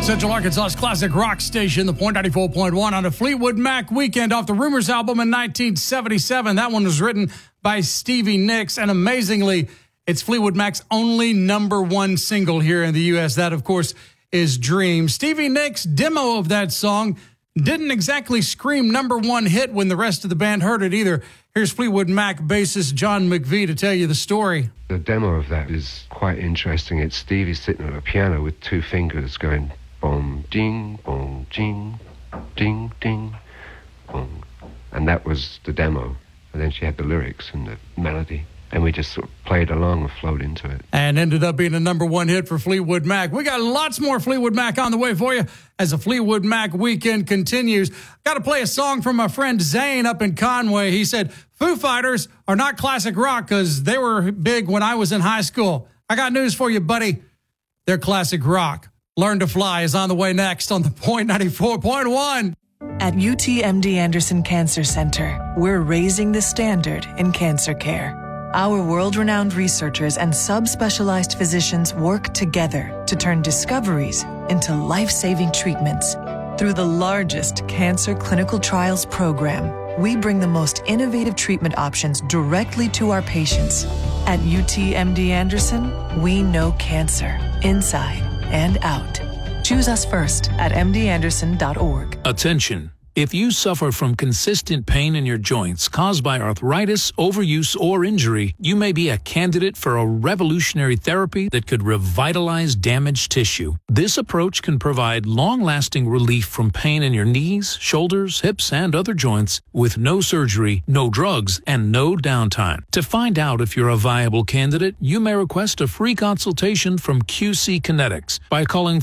Central Arkansas's classic rock station, the Point 94.1, on a Fleetwood Mac weekend off the Rumors album in 1977. That one was written by Stevie Nicks, and amazingly, it's Fleetwood Mac's only #1 single here in the U.S. That, of course, is Dream. Stevie Nicks' demo of that song didn't exactly scream #1 hit when the rest of the band heard it either. Here's Fleetwood Mac bassist John McVie to tell you the story. The demo of that is quite interesting. It's Stevie sitting at a piano with two fingers going boom, ding, ding, ding, boom. And that was the demo. And then she had the lyrics and the melody. And we just sort of played along and flowed into it. And ended up being a #1 hit for Fleetwood Mac. We got lots more Fleetwood Mac on the way for you as the Fleetwood Mac weekend continues. Got to play a song from my friend Zane up in Conway. He said, Foo Fighters are not classic rock because they were big when I was in high school. I got news for you, buddy. They're classic rock. Learn to Fly is on the way next on the Point 94.1. At UTMD Anderson Cancer Center, we're raising the standard in cancer care. Our world-renowned researchers and subspecialized physicians work together to turn discoveries into life-saving treatments. Through the largest cancer clinical trials program, we bring the most innovative treatment options directly to our patients. At UTMD Anderson, we know cancer, inside and out. Choose us first at mdanderson.org. Attention. If you suffer from consistent pain in your joints caused by arthritis, overuse, or injury, you may be a candidate for a revolutionary therapy that could revitalize damaged tissue. This approach can provide long-lasting relief from pain in your knees, shoulders, hips, and other joints with no surgery, no drugs, and no downtime. To find out if you're a viable candidate, you may request a free consultation from QC Kinetics by calling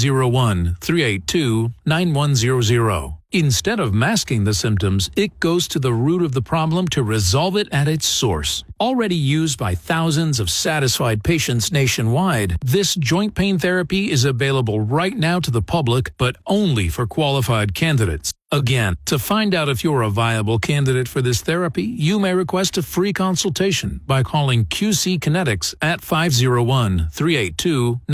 501-382-9100. Instead of masking the symptoms, it goes to the root of the problem to resolve it at its source. Already used by thousands of satisfied patients nationwide, this joint pain therapy is available right now to the public, but only for qualified candidates. Again, to find out if you're a viable candidate for this therapy, you may request a free consultation by calling QC Kinetics at 501-382-9100.